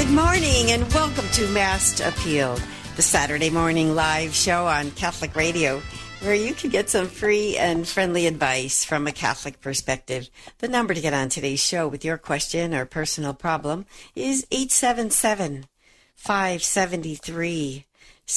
Good morning and welcome to Mass Appeal, the Saturday morning live show on Catholic Radio, where you can get some free and friendly advice from a Catholic perspective. The number to get on today's show with your question or personal problem is 877-573-7825,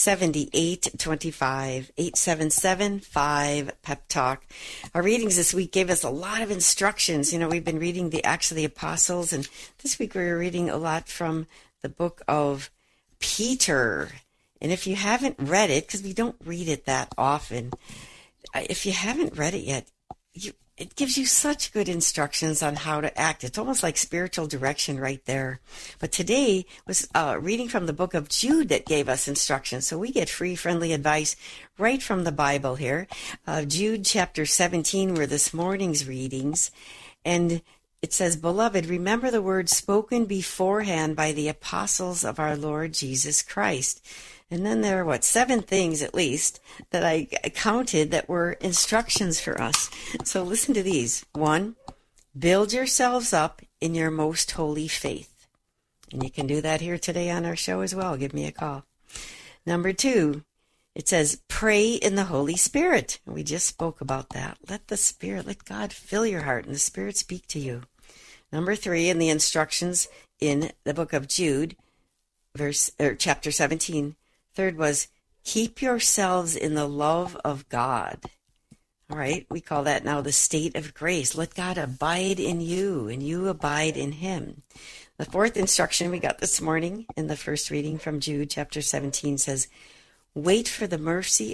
877-5-PEP-TALK. Our readings this week gave us a lot of instructions. You know, we've been reading the Acts of the Apostles, and this week we were reading a lot from the book of Peter. And if you haven't read it, because we don't read it that often, if you haven't read it yet, it gives you such good instructions on how to act. It's almost like spiritual direction right there. But today was reading from the book of Jude that gave us instructions. So we get free, friendly advice right from the Bible here. Jude chapter 17 were this morning's readings. And it says, "Beloved, remember the words spoken beforehand by the apostles of our Lord Jesus Christ." And then there are, 7 things at least that I counted that were instructions for us. So listen to these. 1, build yourselves up in your most holy faith. And you can do that here today on our show as well. Give me a call. Number 2, it says, pray in the Holy Spirit. And we just spoke about that. Let God fill your heart and the Spirit speak to you. Number 3, in the instructions in the book of Jude, chapter 17, third was, keep yourselves in the love of God. All right, we call that now the state of grace. Let God abide in you, and you abide in him. The 4th instruction we got this morning in the first reading from Jude chapter 17 says, wait for the mercy